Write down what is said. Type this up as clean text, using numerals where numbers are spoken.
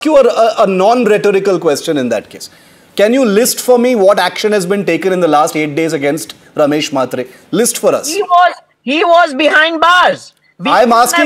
you a non-rhetorical question in that case. Can you list for me what action has been taken in the last 8 days against Ramesh Mhatre? List for us. He was behind bars. I'm asking